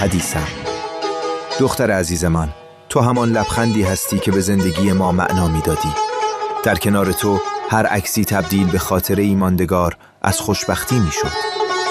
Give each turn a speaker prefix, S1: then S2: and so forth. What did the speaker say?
S1: حدیثم. دختر عزیز من، تو همان لبخندی هستی که به زندگی ما معنا میدادی. در کنار تو هر عکسی تبدیل به خاطره ماندگار از خوشبختی میشد.